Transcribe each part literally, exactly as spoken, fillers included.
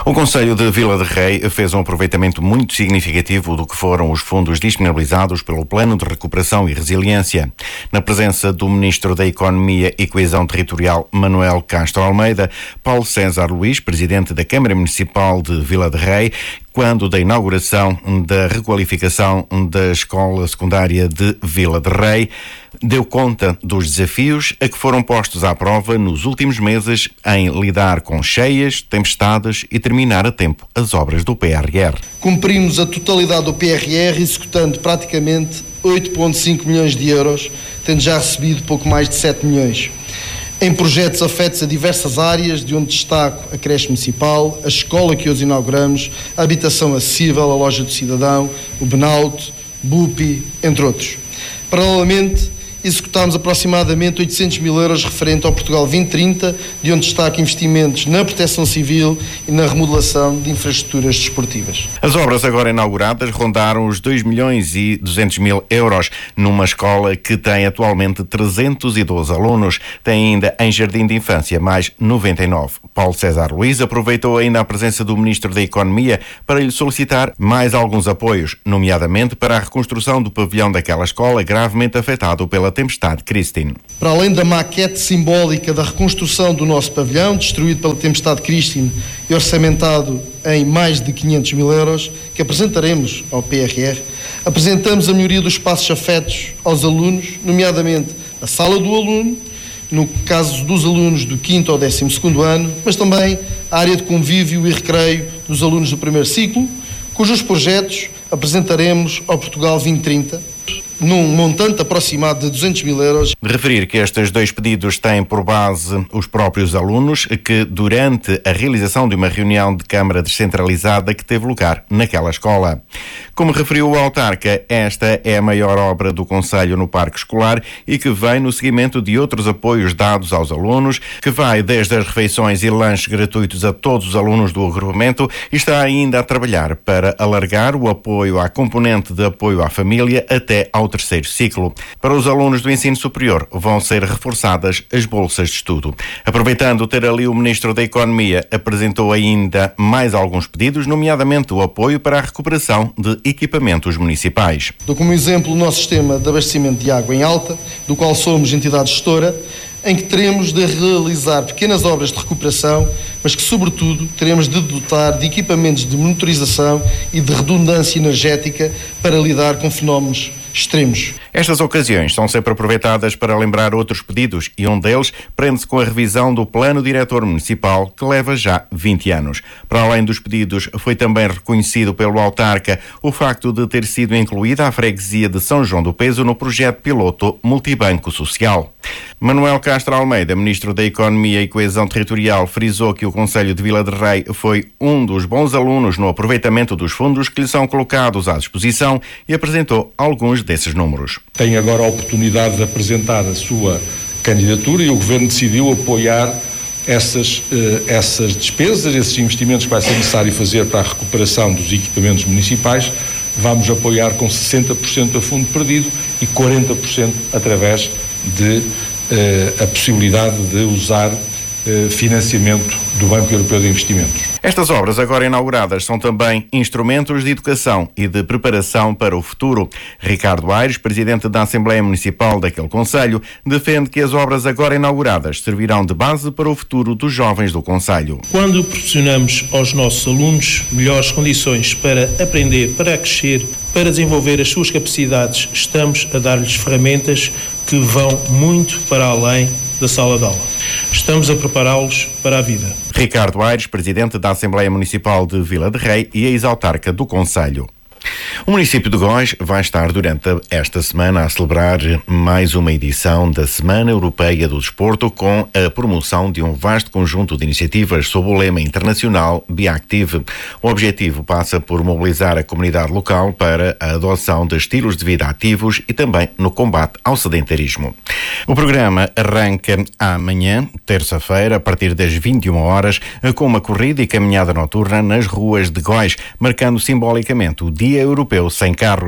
O Concelho de Vila de Rei fez um aproveitamento muito significativo do que foram os fundos disponibilizados pelo Plano de Recuperação e Resiliência. Na presença do Ministro da Economia e Coesão Territorial, Manuel Castro Almeida, Paulo César Luís, Presidente da Câmara Municipal de Vila de Rei, quando da inauguração da requalificação da Escola Secundária de Vila de Rei, deu conta dos desafios a que foram postos à prova nos últimos meses em lidar com cheias, tempestades e terminar a tempo as obras do P R R. Cumprimos a totalidade do P R R, executando praticamente oito vírgula cinco milhões de euros, tendo já recebido pouco mais de sete milhões. Em projetos afetos a diversas áreas, de onde destaco a creche municipal, a escola que hoje inauguramos, a habitação acessível, a loja do cidadão, o Benauto, Bupi, entre outros. Paralelamente, executámos aproximadamente oitocentos mil euros referente ao Portugal vinte trinta, de onde destaco investimentos na proteção civil e na remodelação de infraestruturas desportivas. As obras agora inauguradas rondaram os dois milhões e duzentos mil euros, numa escola que tem atualmente trezentos e doze alunos. Tem ainda em jardim de infância mais noventa e nove. Paulo César Luís aproveitou ainda a presença do Ministro da Economia para lhe solicitar mais alguns apoios, nomeadamente para a reconstrução do pavilhão daquela escola gravemente afetado pela tempestade Christine. Para além da maquete simbólica da reconstrução do nosso pavilhão, destruído pela tempestade Christine e orçamentado em mais de quinhentos mil euros, que apresentaremos ao P R R, apresentamos a melhoria dos espaços afetos aos alunos, nomeadamente a sala do aluno, no caso dos alunos do quinto ao décimo segundo ano, mas também a área de convívio e recreio dos alunos do primeiro ciclo, cujos projetos apresentaremos ao Portugal vinte trinta, num montante aproximado de duzentos mil euros. De referir que estes dois pedidos têm por base os próprios alunos, que durante a realização de uma reunião de Câmara descentralizada que teve lugar naquela escola. Como referiu o autarca, esta é a maior obra do Concelho no Parque Escolar e que vem no seguimento de outros apoios dados aos alunos, que vai desde as refeições e lanches gratuitos a todos os alunos do agrupamento e está ainda a trabalhar para alargar o apoio à componente de apoio à família até ao terceiro ciclo. Para os alunos do ensino superior vão ser reforçadas as bolsas de estudo. Aproveitando ter ali o Ministro da Economia, apresentou ainda mais alguns pedidos, nomeadamente o apoio para a recuperação de equipamentos municipais. Dou como exemplo o nosso sistema de abastecimento de água em alta, do qual somos entidade gestora, em que teremos de realizar pequenas obras de recuperação, mas que, sobretudo, teremos de dotar de equipamentos de monitorização e de redundância energética para lidar com fenómenos extremos. Estas ocasiões são sempre aproveitadas para lembrar outros pedidos e um deles prende-se com a revisão do Plano Diretor Municipal, que leva já vinte anos. Para além dos pedidos, foi também reconhecido pelo autarca o facto de ter sido incluída a freguesia de São João do Peso no projeto piloto Multibanco Social. Manuel Castro Almeida, Ministro da Economia e Coesão Territorial, frisou que o Concelho de Vila de Rei foi um dos bons alunos no aproveitamento dos fundos que lhe são colocados à disposição e apresentou alguns desses números. Tem agora a oportunidade de apresentar a sua candidatura e o Governo decidiu apoiar essas, eh, essas despesas, esses investimentos que vai ser necessário fazer para a recuperação dos equipamentos municipais. Vamos apoiar com sessenta por cento a fundo perdido e quarenta por cento através de eh, a possibilidade de usar eh, financiamento do Banco Europeu de Investimentos. Estas obras agora inauguradas são também instrumentos de educação e de preparação para o futuro. Ricardo Aires, Presidente da Assembleia Municipal daquele Concelho, defende que as obras agora inauguradas servirão de base para o futuro dos jovens do Concelho. Quando proporcionamos aos nossos alunos melhores condições para aprender, para crescer, para desenvolver as suas capacidades, estamos a dar-lhes ferramentas que vão muito para além da sala de aula. Estamos a prepará-los para a vida. Ricardo Aires, Presidente da Assembleia Municipal de Vila de Rei e ex-autarca do Concelho. O município de Góis vai estar durante esta semana a celebrar mais uma edição da Semana Europeia do Desporto com a promoção de um vasto conjunto de iniciativas sob o lema internacional Be Active. O objetivo passa por mobilizar a comunidade local para a adoção de estilos de vida ativos e também no combate ao sedentarismo. O programa arranca amanhã, terça-feira, a partir das vinte e uma horas, com uma corrida e caminhada noturna nas ruas de Góis, marcando simbolicamente o Dia Europeu Sem Carros.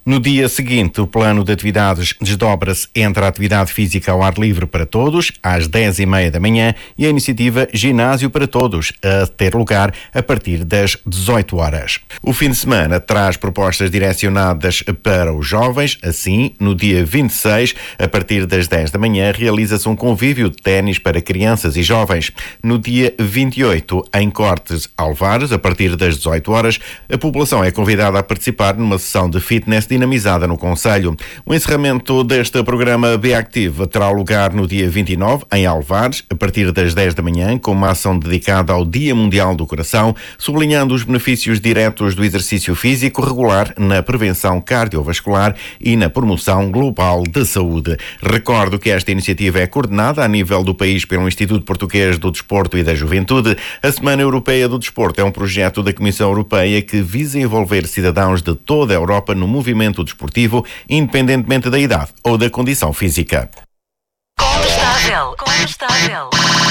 No dia seguinte, o plano de atividades desdobra-se entre a atividade física ao ar livre para todos, às dez e meia da manhã, e a iniciativa Ginásio para Todos, a ter lugar a partir das dezoito horas. O fim de semana traz propostas direcionadas para os jovens. Assim, no dia vinte e seis, a partir das dez da manhã, realiza-se um convívio de ténis para crianças e jovens. No dia vinte e oito, em Cortes Alvares, a partir das dezoito horas, a população é convidada a participar numa sessão de fitness dinamizada no concelho. O encerramento deste programa B-Active terá lugar no dia vinte e nove, em Alvares, a partir das dez da manhã, com uma ação dedicada ao Dia Mundial do Coração, sublinhando os benefícios diretos do exercício físico regular na prevenção cardiovascular e na promoção global de saúde. Recordo que esta iniciativa é coordenada a nível do país pelo Instituto Português do Desporto e da Juventude. A Semana Europeia do Desporto é um projeto da Comissão Europeia que visa envolver cidadãos de toda a Europa no movimento desportivo, independentemente da idade ou da condição física. Condestável, condestável.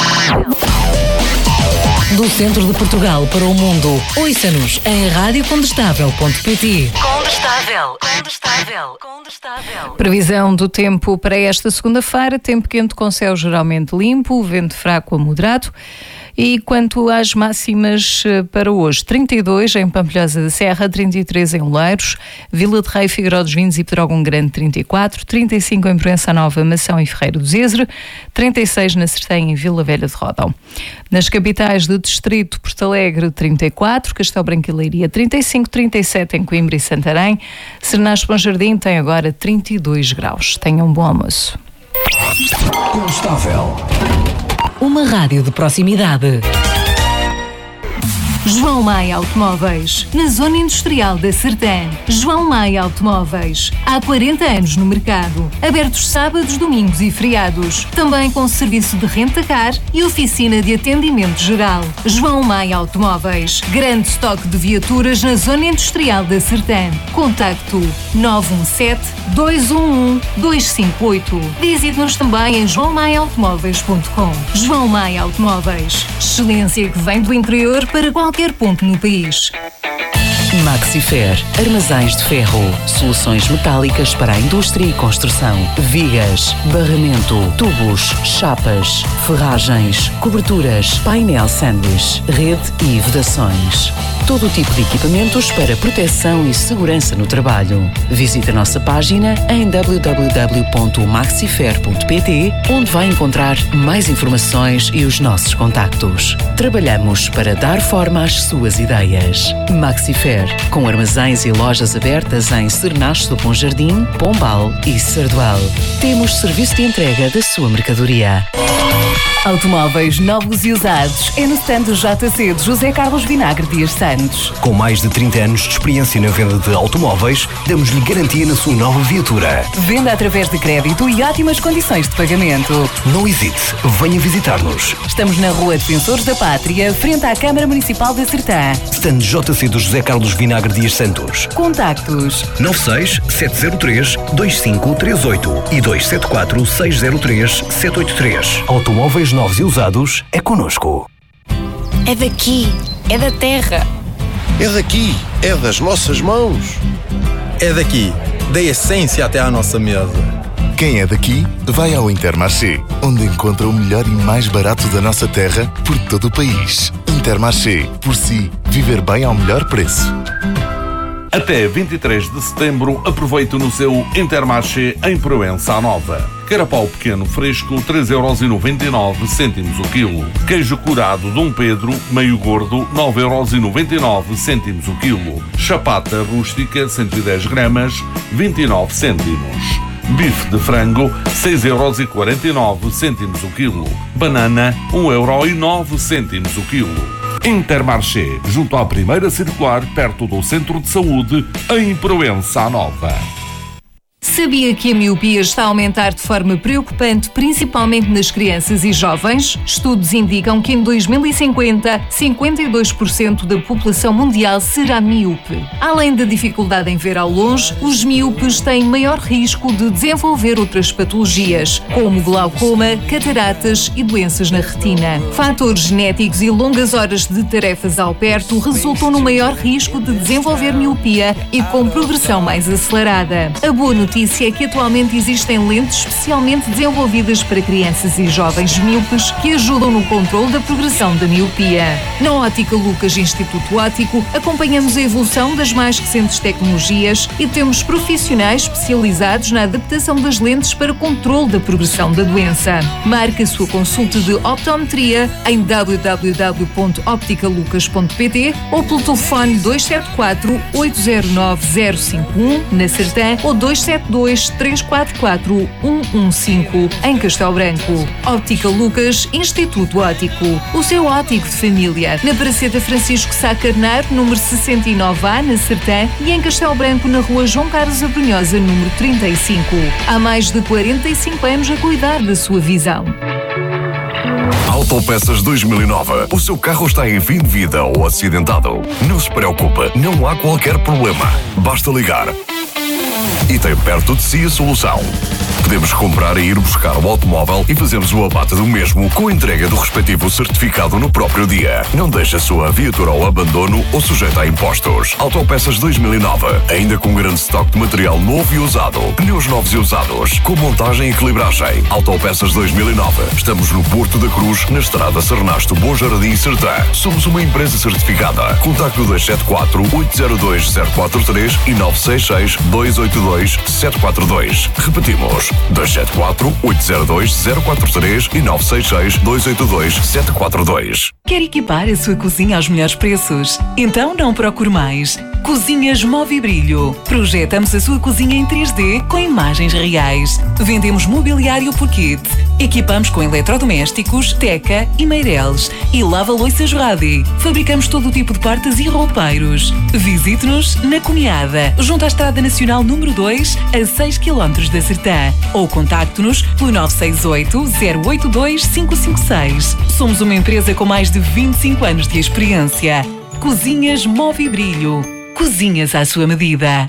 Do centro de Portugal para o mundo, ouça-nos em rádio condestável ponto pt. Condestável, condestável, condestável. Previsão do tempo para esta segunda-feira: tempo quente com céu geralmente limpo, vento fraco a moderado. E quanto às máximas para hoje, trinta e dois em Pampilhosa da Serra, trinta e três em Oleiros, Vila de Rei, Figueiró dos Vinhos e Pedrógão Grande, trinta e quatro, trinta e cinco em Proença Nova, Mação e Ferreira do Zezer, trinta e seis na Sertém e Vila Velha de Rodão. Nas capitais do distrito, Porto Alegre, trinta e quatro, Castelo Branco e Leiria, trinta e cinco, trinta e sete em Coimbra e Santarém, Sernás Bom Jardim tem agora trinta e dois graus. Tenham um bom almoço. Condestável. Uma rádio de proximidade. João Maia Automóveis, na Zona Industrial da Sertã. João Maia Automóveis, há quarenta anos no mercado. Abertos sábados, domingos e feriados. Também com serviço de renta-car e oficina de atendimento geral. João Maia Automóveis, grande estoque de viaturas na Zona Industrial da Sertã. Contacto nove um sete, dois um um, dois cinco oito. Visite-nos também em joão maia automóveis ponto com. João Maia Automóveis, excelência que vem do interior para qualquer qualquer ponto no país. Maxifer, armazéns de ferro, soluções metálicas para a indústria e construção, vigas, barramento, tubos, chapas, ferragens, coberturas, painel sanduíche, rede e vedações. Todo o tipo de equipamentos para proteção e segurança no trabalho. Visite a nossa página em w w w ponto maxifer ponto pt, onde vai encontrar mais informações e os nossos contactos. Trabalhamos para dar forma às suas ideias. Maxifer, com armazéns e lojas abertas em Sernás do Bom Jardim, Pombal e Sardual. Temos serviço de entrega da sua mercadoria. Automóveis novos e usados é no stand do J C de José Carlos Vinagre Dias Santos. Com mais de trinta anos de experiência na venda de automóveis, damos-lhe garantia na sua nova viatura. Venda através de crédito e ótimas condições de pagamento. Não hesite, venha visitar-nos. Estamos na Rua Defensores da Pátria, frente à Câmara Municipal da Sertã. Stand J C do José Carlos Vinagre Dias Santos. Contactos nove seis, sete zero três, dois cinco três oito e dois sete quatro, seis zero três, sete oito três. Automóveis novos e usados é connosco. É daqui, é da terra. É daqui, é das nossas mãos. É daqui, da essência até à nossa mesa. Quem é daqui vai ao Intermarché, onde encontra o melhor e mais barato da nossa terra por todo o país. Intermarché, por si, viver bem ao melhor preço. Até vinte e três de setembro, aproveite no seu Intermarché em Proença Nova. Carapau pequeno fresco, três euros e noventa e nove cêntimos o quilo. Queijo curado Dom Pedro, meio gordo, nove euros e noventa e nove cêntimos o quilo. Chapata rústica, cento e dez gramas, vinte e nove cêntimos. Bife de frango, seis euros e quarenta e nove cêntimos o quilo. Banana, um euro e nove cêntimos o quilo. Intermarché, junto à primeira circular, perto do Centro de Saúde, em Proença Nova. Sabia que a miopia está a aumentar de forma preocupante, principalmente nas crianças e jovens? Estudos indicam que em dois mil e cinquenta, cinquenta e dois por cento da população mundial será míope. Além da dificuldade em ver ao longe, os míopes têm maior risco de desenvolver outras patologias, como glaucoma, cataratas e doenças na retina. Fatores genéticos e longas horas de tarefas ao perto resultam no maior risco de desenvolver miopia e com progressão mais acelerada. A boa notícia é que atualmente existem lentes especialmente desenvolvidas para crianças e jovens míopes que ajudam no controle da progressão da miopia. Na Ótica Lucas Instituto Óptico, acompanhamos a evolução das mais recentes tecnologias e temos profissionais especializados na adaptação das lentes para controle da progressão da doença. Marque a sua consulta de optometria em w w w ponto optica lucas ponto p t ou pelo telefone dois sete quatro, oito zero nove, zero cinco um na Sertã ou dois sete dois, três quatro quatro, um um cinco em Castelo Branco. Óptica Lucas Instituto Óptico, o seu óptico de família, na Praceta Francisco Sá Carneiro, número sessenta e nove A, na Sertã, e em Castelo Branco, na rua João Carlos Abrunhosa, número trinta e cinco. Há mais de quarenta e cinco anos a cuidar da sua visão. Autopeças dois mil e nove. O seu carro está em fim de vida ou acidentado? Não se preocupe, não há qualquer problema. Basta ligar e tem perto de si a solução. Podemos comprar e ir buscar o automóvel e fazemos o abate do mesmo com a entrega do respectivo certificado no próprio dia. Não deixe a sua viatura ao abandono ou sujeita a impostos. Autopeças dois mil e nove, ainda com grande estoque de material novo e usado. Pneus novos e usados, com montagem e equilibragem. Autopeças dois mil e nove. Estamos no Porto da Cruz, na estrada Sernasto Bom Jardim Sertã. Somos uma empresa certificada. Contacte o dois sete quatro, oito zero dois, zero quatro três e nove seis seis, dois oito dois, sete quatro dois. Repetimos. dois sete quatro, oito zero dois, zero quatro três e nove seis seis, dois oito dois, sete quatro dois. Quer equipar a sua cozinha aos melhores preços? Então não procure mais. Cozinhas Movibrilho. Projetamos a sua cozinha em três D com imagens reais. Vendemos mobiliário por kit. Equipamos com eletrodomésticos, teca e meireles. E lava-louças Radi. Fabricamos todo o tipo de portas e roupeiros. Visite-nos na Cunhada, junto à Estrada Nacional número dois, a seis quilómetros da Sertã. Ou contacte-nos pelo nove seis oito, zero oito dois, cinco cinco seis. Somos uma empresa com mais de vinte e cinco anos de experiência. Cozinhas Movibrilho. Cozinhas à sua medida.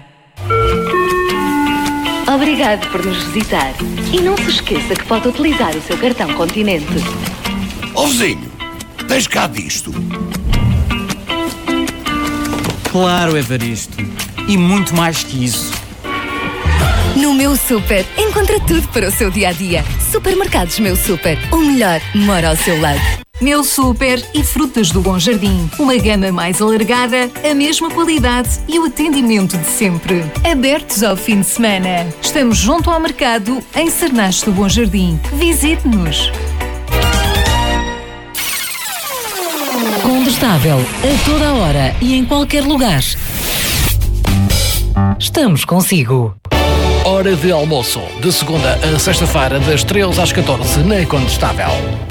Obrigado por nos visitar. E não se esqueça que pode utilizar o seu cartão Continente. Ó vizinho, tens cá disto? Claro, Evaristo. E muito mais que isso. No Meu Super, encontra tudo para o seu dia-a-dia. Supermercados Meu Super. O melhor mora ao seu lado. Meu Super e Frutas do Bom Jardim. Uma gama mais alargada, a mesma qualidade e o atendimento de sempre. Abertos ao fim de semana. Estamos junto ao mercado, em Sernasto do Bom Jardim. Visite-nos. Condestável, a toda a hora e em qualquer lugar. Estamos consigo. Hora de almoço, de segunda a sexta-feira, das treze às catorze, na Condestável.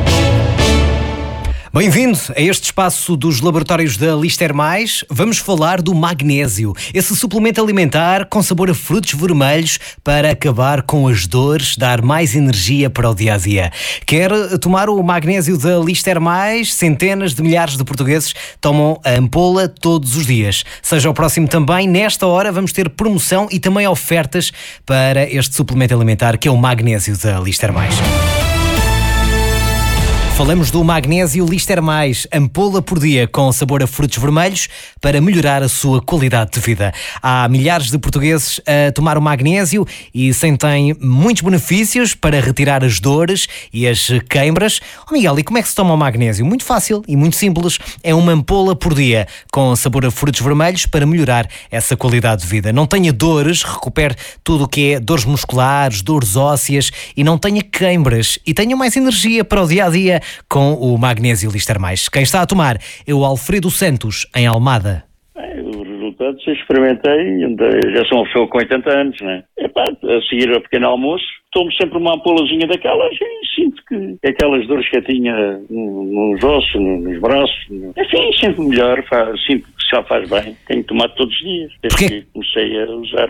Bem-vindo a este espaço dos laboratórios da Lister Mais. Vamos falar do magnésio, esse suplemento alimentar com sabor a frutos vermelhos para acabar com as dores, dar mais energia para o dia-a-dia. Quer tomar o magnésio da Lister Mais? Centenas de milhares de portugueses tomam a ampola todos os dias. Seja o próximo também. Nesta hora vamos ter promoção e também ofertas para este suplemento alimentar que é o magnésio da Lister Mais. Falamos do magnésio Lister Mais, ampola por dia com sabor a frutos vermelhos para melhorar a sua qualidade de vida. Há milhares de portugueses a tomar o magnésio e sentem muitos benefícios para retirar as dores e as queimbras. Oh Miguel, e como é que se toma o magnésio? Muito fácil e muito simples. É uma ampola por dia com sabor a frutos vermelhos para melhorar essa qualidade de vida. Não tenha dores, recupere tudo o que é dores musculares, dores ósseas e não tenha queimbras e tenha mais energia para o dia-a-dia com o magnésio Lister Mais. Quem está a tomar é o Alfredo Santos, em Almada. Os resultados eu experimentei, já sou uma pessoa com oitenta anos, né? Epá, a seguir ao pequeno almoço, tomo sempre uma ampolazinha daquelas e sinto que aquelas dores que eu tinha nos ossos, nos braços, enfim, sinto melhor, faz, sinto que já faz bem. Tenho tomado todos os dias, desde que comecei a usar, né?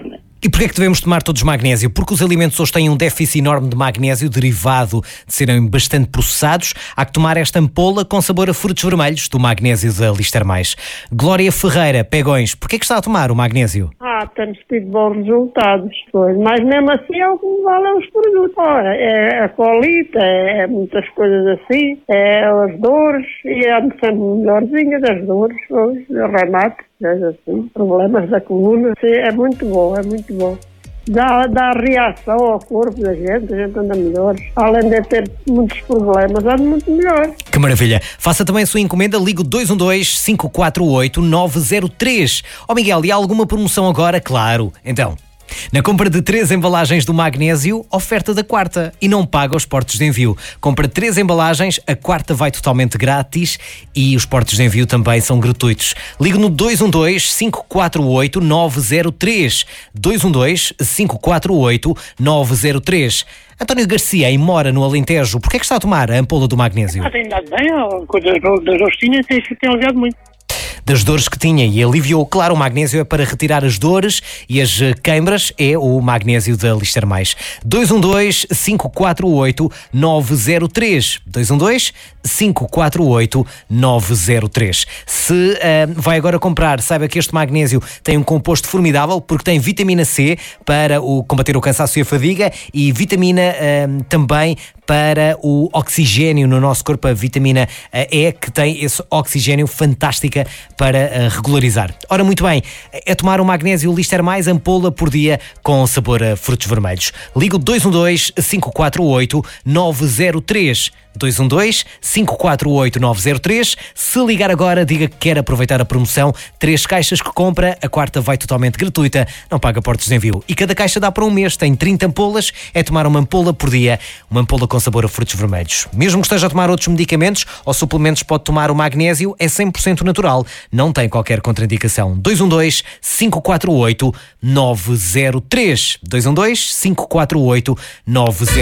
E porquê é que devemos tomar todos magnésio? Porque os alimentos hoje têm um déficit enorme de magnésio derivado de serem bastante processados. Há que tomar esta ampola com sabor a frutos vermelhos do magnésio da Lister Mais. Glória Ferreira, Pegões, porquê é que está a tomar o magnésio? Ah, temos tido bons resultados, pois. Mas mesmo assim é o que me valem os produtos. Ora, é a colite, é, é muitas coisas assim, é as dores, e ando sempre melhorzinha das dores, pois, remate, assim, problemas da coluna. Sim, é muito bom, é muito bom. Dá, dá reação ao corpo da gente, a gente anda melhor. Além de ter muitos problemas, anda muito melhor. Que maravilha! Faça também a sua encomenda, ligue dois um dois, cinco quatro oito, nove zero três. Ó oh Miguel, e há alguma promoção agora? Claro! Então, na compra de três embalagens do magnésio, oferta da quarta e não paga os portos de envio. Compra três embalagens, a quarta vai totalmente grátis e os portos de envio também são gratuitos. Ligue no dois um dois, cinco quatro oito, nove zero três. dois um dois, cinco quatro oito, nove zero três. António Garcia, em Mora, no Alentejo, porquê é que está a tomar a ampola do magnésio? Ah, tem dado bem, a coisa das rostinhas tem, tem aliviado muito. Das dores que tinha e aliviou. Claro, o magnésio é para retirar as dores e as queimbras, é o magnésio da Lister Mais. dois um dois, cinco quatro oito, nove zero três. dois um dois, cinco quatro oito, nove zero três. Se uh, vai agora comprar, saiba que este magnésio tem um composto formidável porque tem vitamina C para o, combater o cansaço e a fadiga e vitamina uh, também para o oxigênio no nosso corpo, a vitamina E, que tem esse oxigênio fantástica para uh, regularizar. Ora, muito bem, é tomar o magnésio Lister Mais ampola por dia com sabor a frutos vermelhos. Ligo dois um dois, cinco quatro oito, nove zero três. dois um dois, cinco quatro oito, nove zero três. Se ligar agora, diga que quer aproveitar a promoção. Três caixas que compra, a quarta vai totalmente gratuita, não paga portos de envio. E cada caixa dá para um mês, tem trinta ampolas, é tomar uma ampola por dia, uma ampola com sabor a frutos vermelhos. Mesmo que esteja a tomar outros medicamentos ou suplementos, pode tomar o magnésio, é cem por cento natural, não tem qualquer contraindicação. dois um dois, cinco quatro oito, nove zero três. dois um dois, cinco quatro oito, nove zero três.